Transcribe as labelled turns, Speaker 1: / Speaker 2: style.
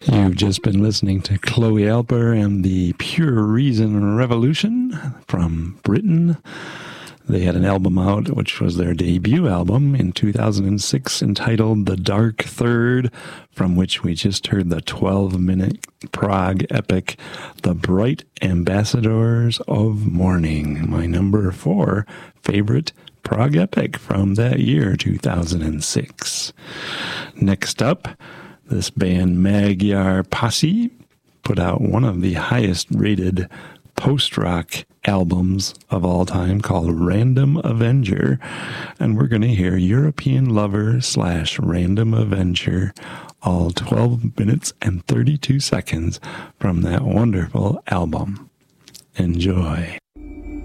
Speaker 1: You've just been listening to Chloe Alper and the Pure Reason Revolution from Britain. They had an album out, which was their debut album in 2006, entitled The Dark Third, from which we just heard the 12-minute prog epic, The Bright Ambassadors of Morning, my number 4 favorite prog epic from that year, 2006. Next up, this band Magyar Posse put out one of the highest rated post-rock albums of all time called Random Avenger, and we're going to hear European Lover / Random Avenger, all 12 minutes and 32 seconds from that wonderful album. Enjoy.